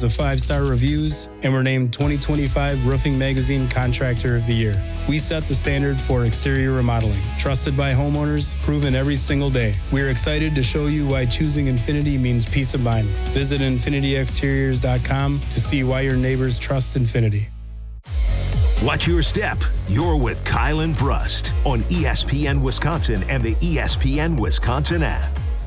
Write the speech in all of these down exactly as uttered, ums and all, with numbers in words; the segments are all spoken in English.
decades of five-star reviews, and were named twenty twenty-five Roofing Magazine Contractor of the Year. We set the standard for exterior remodeling. Trusted by homeowners, proven every single day. We're excited to show you why choosing Infinity means peace of mind. Visit infinity exteriors dot com to see why your neighbors trust Infinity. Watch your step. You're with Kyle and Brust on E S P N Wisconsin and the E S P N Wisconsin app.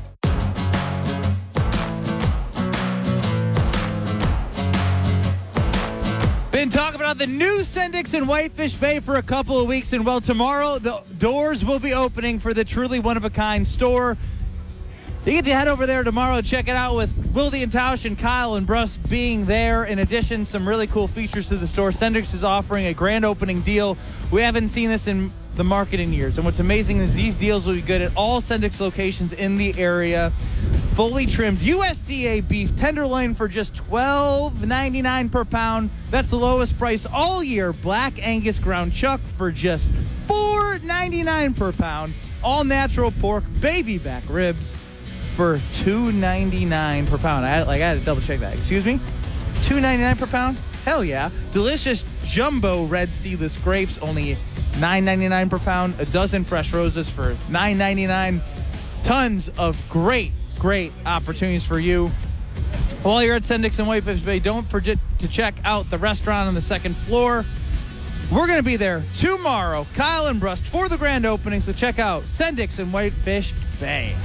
Been talking about the new Sendix in Whitefish Bay for a couple of weeks, and well, tomorrow the doors will be opening for the truly one-of-a-kind store. You get to head over there tomorrow and check it out with Wildy and Tausch and Kyle and Bruss being there. In addition, some really cool features to the store. Sendix is offering a grand opening deal. We haven't seen this in the market in years. And what's amazing is these deals will be good at all Sendix locations in the area. Fully trimmed U S D A beef tenderloin for just twelve ninety-nine per pound. That's the lowest price all year. Black Angus ground chuck for just four ninety-nine per pound. All natural pork, baby back ribs for two ninety-nine per pound. I like I had to double check that. Excuse me? two ninety-nine per pound? Hell yeah. Delicious jumbo red seedless grapes, only nine ninety-nine per pound. A dozen fresh roses for nine ninety-nine. Tons of great, great opportunities for you. While you're at Sendix in Whitefish Bay, don't forget to check out the restaurant on the second floor. We're going to be there tomorrow, Kyle and Brust, for the grand opening, so check out Sendix in Whitefish Bay.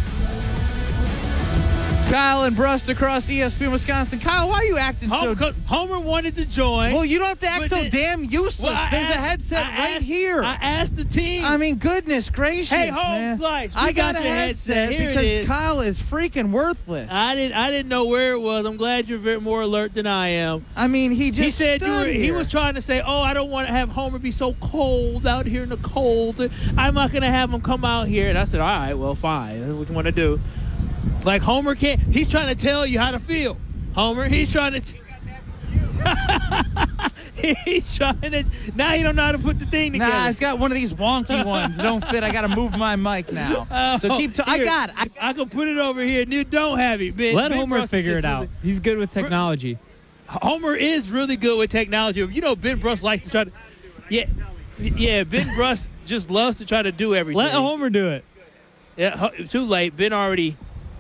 Kyle and Brust across E S P N Wisconsin. Kyle, why are you acting Homer, so... Homer wanted to join. Well, you don't have to act but so then- damn useless. Well, There's asked, a headset I right asked, here. I asked the team. I mean, goodness gracious, Hey, Home man. Slice, we I got, got a your headset, headset. Here it because is. Kyle is freaking worthless. I didn't. I didn't know where it was. I'm glad you're very more alert than I am. I mean, he just He said you stood were, he here. was trying to say, "Oh, I don't want to have Homer be so cold out here in the cold. I'm not going to have him come out here." And I said, "All right, well, fine. That's what you want to do." Like Homer can't. He's trying to tell you how to feel. Homer, he's trying to. T- he's trying to. Now he don't know how to put the thing together. Nah, it's got one of these wonky ones. That don't fit. I got to move my mic now. Oh, so keep. T- I here, got it. I, I can put it over here. You don't have it, man. Let Ben Homer Bruss is figure just it out. really- He's good with technology. Homer is really good with technology. You know, Ben Bruss likes to try to. Yeah, yeah. Ben Bruss just loves to try to do everything. Let Homer do it. Yeah, ho- too late. Ben already.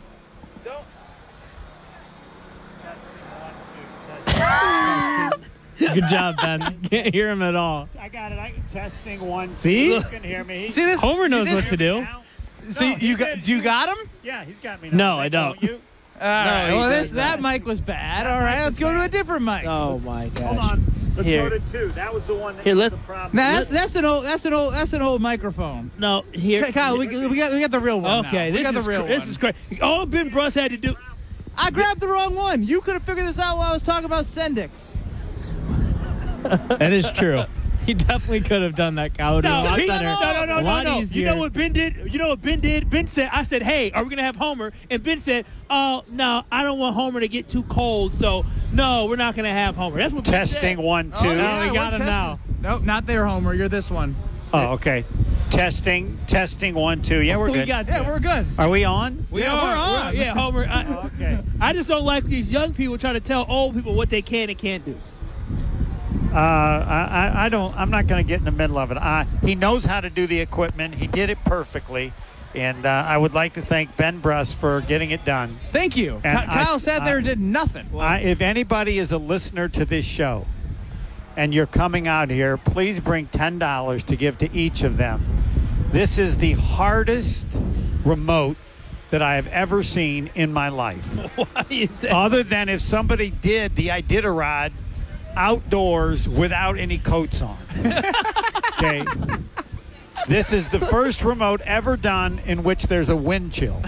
Good job, Ben. Can't hear him at all. I got it. I testing one. See? You can hear me. see this? Homer knows this, what to do. Now? So No, you he got? did. Do you got him? Yeah, he's got me. Now. No, I don't. You? All right. he Well, does this that not. mic was bad. All right, let's go to a different mic. Oh my gosh. Hold on. Let's Here. go to two. That was the one that Here, was let's- the problem. Now that's that's an old that's an old that's an old microphone. No, here. Okay, Kyle, we, we got we got the real one. Okay, now. this we got is the real cra- this one. is crazy. All Ben Bruss had to do. I grabbed the wrong one. You could have figured this out while I was talking about Sendix. That is true. He definitely could have done that, Kyle. No, a lot he, no, better. no, no, a no, lot no. easier. You know what Ben did? You know what Ben did? Ben said, I said, hey, are we going to have Homer? And Ben said, oh, no, I don't want Homer to get too cold, so no, we're not going to have Homer. That's what Ben Testing said. one, two. Oh, yeah, we got we're him now. testing. Nope, not there, Homer. You're this one. Oh, okay. Testing, testing one, two. Yeah, we're we good. got Yeah, two. we're good. Are we on? We Yeah, are. we're on. Yeah, Homer. I, Oh, okay. I just don't like these young people trying to tell old people what they can and can't do. Uh, I, I- I don't. I'm not going to get in the middle of it. Uh, he knows how to do the equipment. He did it perfectly, and uh, I would like to thank Ben Bruss for getting it done. Thank you. And Ky- Kyle I- sat there and I- did nothing. I, if anybody is a listener to this show, and you're coming out here, please bring ten dollars to give to each of them. This is the hardest remote that I have ever seen in my life. Why is that? Other than if somebody did the Iditarod outdoors without any coats on. Okay. This is the first remote ever done in which there's a wind chill.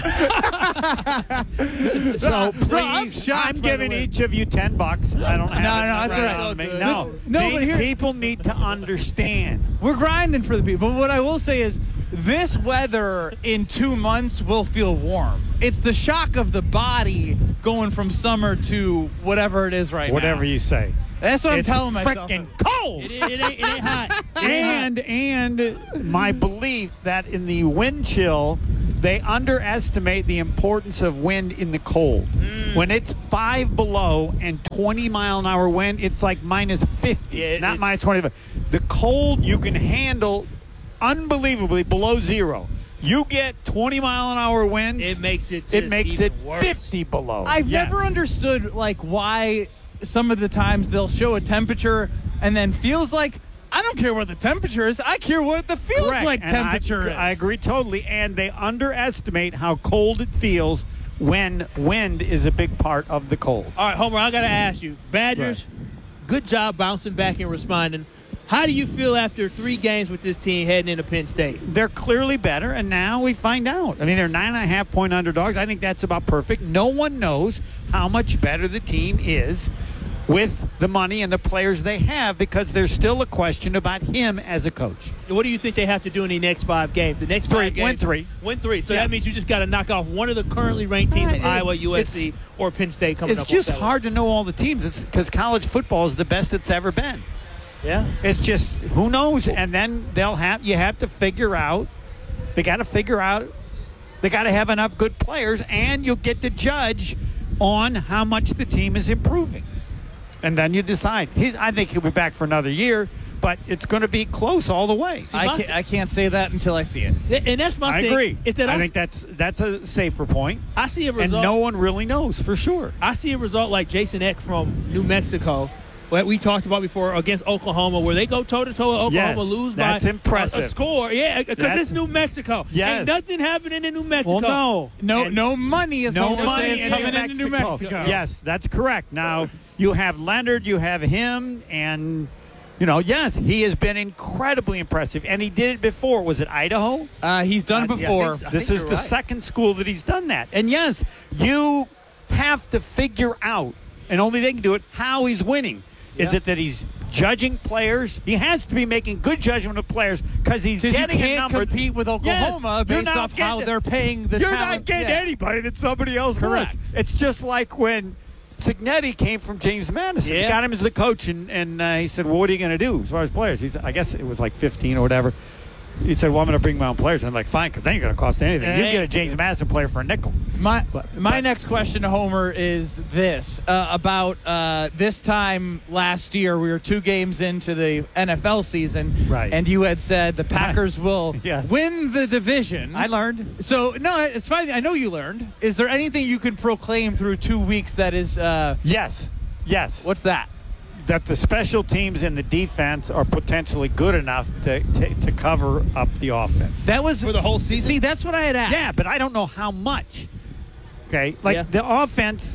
So please, I'm shocked, I'm by the giving way. each of you ten bucks. I don't have No, it no, that's right all right. on me. No, No, no, They- but here- people need to understand. We're grinding for the people. But what I will say is this weather in two months will feel warm. It's the shock of the body going from summer to whatever it is right Whatever now. you say. That's what It's I'm telling myself. freaking cold. It, it, it, ain't, it ain't hot. It ain't hot. And and my belief that in the wind chill they underestimate the importance of wind in the cold. Mm. When it's five below and twenty mile an hour wind, it's like minus fifty, Yeah, not it's- minus twenty-five. The cold you can handle unbelievably below zero. You get twenty mile an hour winds. It makes it. Just it makes even it worse. fifty below. I've Yes. never understood like why some of the times they'll show a temperature and then feels like I don't care what the temperature is. I care what the feels Correct. like And temperature I, is. I agree totally. And they underestimate how cold it feels when wind is a big part of the cold. All right, Homer, I got to ask you. Badgers, good job bouncing back and responding. How do you feel after three games with this team heading into Penn State? They're clearly better, and now we find out. I mean, they're nine and a half point underdogs. I think that's about perfect. No one knows how much better the team is with the money and the players they have because there's still a question about him as a coach. What do you think they have to do in the next five games? The next Three. five games, Win three. Win three. So Yeah. that means you just got to knock off one of the currently ranked teams, Uh, it- Iowa, U S it's- C, or Penn State coming It's up. just on Saturday. hard to know all the teams. It's because college football is the best it's ever been. Yeah. It's just who knows, and then they'll have you have to figure out. They got to figure out. They got to have enough good players, and you'll get to judge on how much the team is improving, and then you decide. He's, I think he'll be back for another year, but it's going to be close all the way. I my- can't, I can't say that until I see it. And that's my I thing. agree. Is that I I, think that's that's a safer point, I see a and result. no one really knows for sure. I see a result like Jason Eck from New Mexico, what we talked about before against Oklahoma, where they go toe to toe with Oklahoma, Yes, lose that's by impressive. A, a score. Yeah, because That's- it's New Mexico. Yes. Ain't nothing happening in New Mexico. Well, no, No, And- no money is No Homer money says in coming New into New Mexico. Mexico. Yes, that's correct. Now, you have Leonard, you have him, and, you know, yes, he has been incredibly impressive. And he did it before. Was it Idaho? Uh, he's done I- yeah, I before. think so. This think is you're the right. second school that he's done that. And, yes, you have to figure out, and only they can do it, how he's winning. Is Yeah. it that he's judging players? He has to be making good judgment of players because he's Because you getting a can't number. compete with Yes, Oklahoma you're based not off how getting- they're paying the You're talent. not getting Yeah. anybody that somebody else Correct. wants. It's just like when Cignetti came from James Madison. Yeah. Got him as the coach, and, and uh, he said, well, what are you going to do as far as players? He said, I guess it was like fifteen or whatever. He said, well, I'm going to bring my own players. I'm like, fine, because then you're going to cost anything. You Hey. get a James Madison player for a nickel. My my next question to Homer is this uh, about uh, this time last year. We were two games into the N F L season, Right. And you had said the Packers will Yes. win the division. I learned. So no, it's fine. I know you learned. Is there anything you can proclaim through two weeks that is uh, Yes. Yes. what's that? That the special teams and the defense are potentially good enough to, to, to cover up the offense. That was For the whole season? See, that's what I had asked. Yeah, but I don't know how much. Okay, like Yeah. the offense.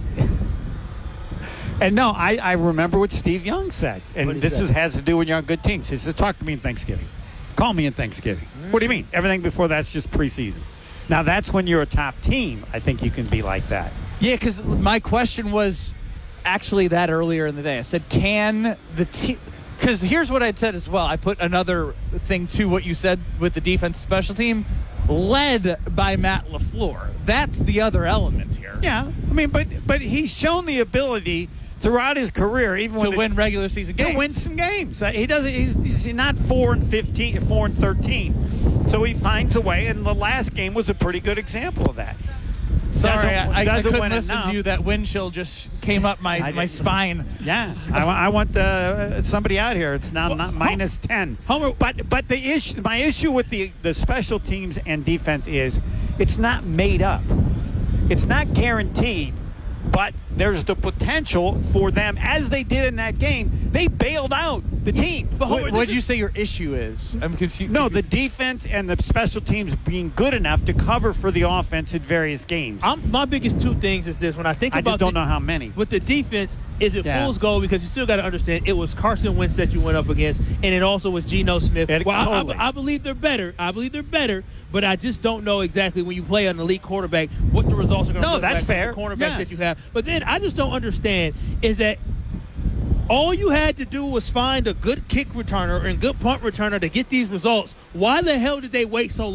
And no, I, I remember what Steve Young said, and What'd he this say? is, has to do when you're on good teams. He said, "Talk to me in Thanksgiving. Call me in Thanksgiving." What do you mean? Everything before that's just preseason. Now that's when you're a top team. I think you can be like that. Yeah, because my question was actually that earlier in the day. I said, can the team... Because here's what I'd said as well. I put another thing to what you said with the defense special team, led by Matt LaFleur. That's the other element here. Yeah, I mean, but but he's shown the ability throughout his career, even To when the- win regular season to games. win some games. Uh, He doesn't. He's, he's not four and fifteen, four and thirteen. So he finds a way, and the last game was a pretty good example of that. Sorry, doesn't- I, I, I doesn't couldn't win listen enough. to you. That wind chill just came up my, I my didn't- spine. Yeah, I, wa- I want uh, somebody out here. It's now not minus ten. Homer- but but the issue, my issue with the the special teams and defense is, it's not made up. It's not guaranteed. But there's the potential for them, as they did in that game. They bailed out the team. But Homer, What this would is- you say your issue is? I'm confused. No, the defense and the special teams being good enough to cover for the offense in various games. I'm, my biggest two things is this. When I think I about just don't the, know how many. with the defense, is it Yeah. fool's gold? Because you still got to understand it was Carson Wentz that you went up against, and it also was Geno Smith. It- well, I- totally. I, I believe they're better. I believe they're better, but I just don't know exactly when you play an elite quarterback what the results are going to No, look that's like fair. from the cornerbacks Yes. that you have. But then I just don't understand is that all you had to do was find a good kick returner and good punt returner to get these results. Why the hell did they wait so long?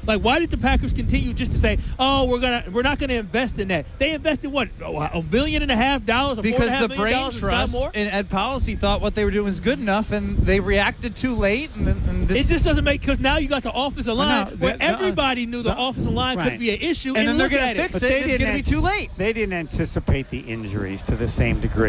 Like, why did the Packers continue just to say, "Oh, we're gonna, we're not gonna invest in that"? They invested what, a billion and a half dollars, or Because four and a half the million brain dollars in Scott trust Moore? and Ed Policy thought what they were doing was good enough, and they reacted too late. And, then- and this, It just doesn't make, because now you got the offensive line no, where the- the- everybody knew the, the- offensive line right. could be an issue, and then they're look going at to it. fix But it. they and It's didn't going to be ant- too late. They didn't anticipate the injuries to the same degree.